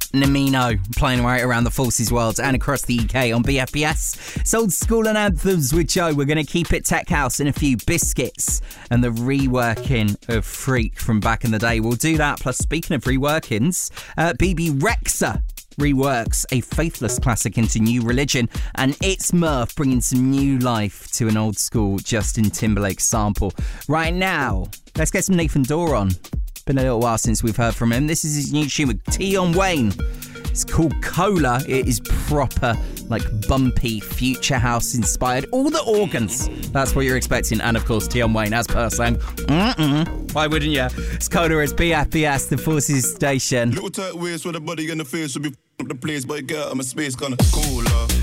Namino playing right around the Forces world and across the UK on BFBS. It's Old School and Anthems with Joe. We're going to keep it tech house in a few biscuits and the reworking of Freak from back in the day. We'll do that. Plus, speaking of reworkings, BB Rexa reworks a Faithless classic into new religion, and it's Murph bringing some new life to an old school Justin Timberlake sample. Right now, let's get some Nathan Dorr on. Been a little while since we've heard from him. This is his new tune with Tion Wayne. It's called Cola. It is proper, like bumpy, future house inspired. All the organs. That's what you're expecting. And of course, Tion Wayne, as per saying, why wouldn't you? It's Cola, it's BFBS, the Forces station. Little tight waist with a body and the face will be up the place, but girl, I'm a space gonna cooler.